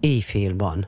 éjfél van.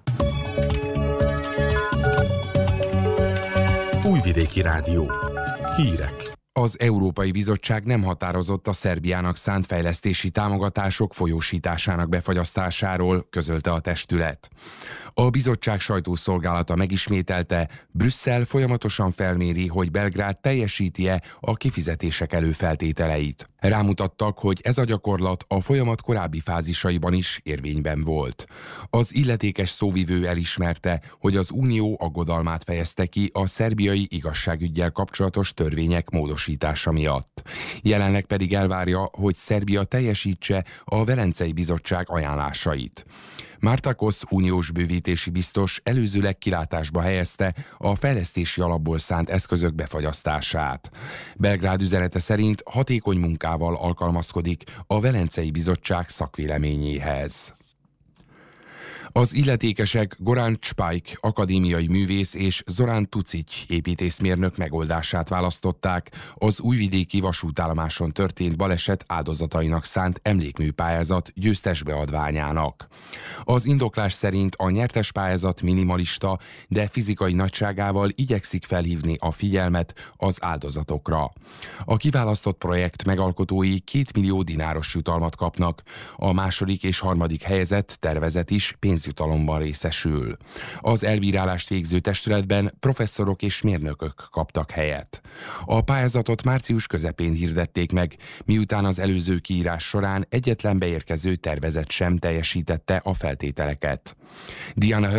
Újvidéki Rádió. Hírek. Az Európai Bizottság nem határozott a Szerbiának szánt fejlesztési támogatások folyósításának befagyasztásáról, közölte a testület. A bizottság sajtószolgálata megismételte, Brüsszel folyamatosan felméri, hogy Belgrád teljesíti-e a kifizetések előfeltételeit. Rámutattak, hogy ez a gyakorlat a folyamat korábbi fázisaiban is érvényben volt. Az illetékes szóvivő elismerte, hogy az Unió aggodalmát fejezte ki a szerbiai igazságüggyel kapcsolatos törvények módosítása miatt. Jelenleg pedig elvárja, hogy Szerbia teljesítse a Velencei Bizottság ajánlásait. Mártakos uniós bővítési biztos előzőleg kilátásba helyezte a fejlesztési alapból szánt eszközök befagyasztását. Belgrád üzenete szerint hatékony munkával alkalmazkodik a Velencei Bizottság szakvéleményéhez. Az illetékesek Goran Cspaik akadémiai művész és Zoran Tucic építészmérnök megoldását választották az újvidéki vasútállomáson történt baleset áldozatainak szánt emlékműpályázat győztes beadványának. Az indoklás szerint a nyertes pályázat minimalista, de fizikai nagyságával igyekszik felhívni a figyelmet az áldozatokra. A kiválasztott projekt megalkotói 2 millió dináros jutalmat kapnak, a második és harmadik helyezett tervezet is pénzjutalomban részesül. Az elbírálást végző testületben professzorok és mérnökök kaptak helyet. A pályázatot március közepén hirdették meg, miután az előző kiírás során egyetlen beérkező tervezet sem teljesítette a feltételeket. Diana